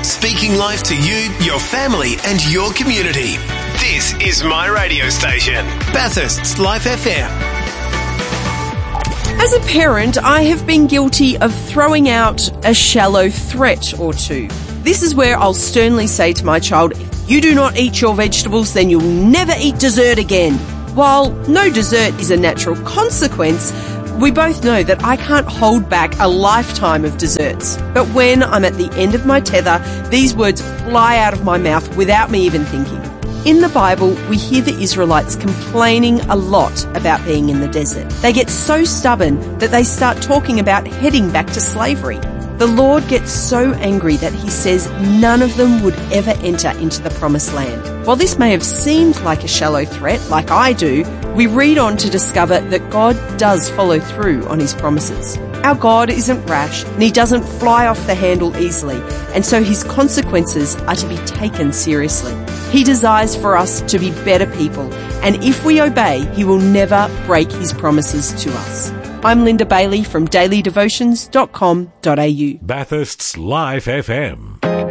speaking life to you, your family and your community. This is my radio station, Bathurst's Life FM. As a parent, I have been guilty of throwing out a shallow threat or two. This is where I'll sternly say to my child, if you do not eat your vegetables, then you'll never eat dessert again. While no dessert is a natural consequence, we both know that I can't hold back a lifetime of desserts. But when I'm at the end of my tether, these words fly out of my mouth without me even thinking. In the Bible, we hear the Israelites complaining a lot about being in the desert. They get so stubborn that they start talking about heading back to slavery. The Lord gets so angry that he says none of them would ever enter into the promised land. While this may have seemed like a shallow threat, like I do, we read on to discover that God does follow through on his promises. Our God isn't rash and he doesn't fly off the handle easily, and so his consequences are to be taken seriously. He desires for us to be better people, and if we obey, he will never break his promises to us. I'm Linda Bailey from dailydevotions.com.au. Bathurst's Life FM.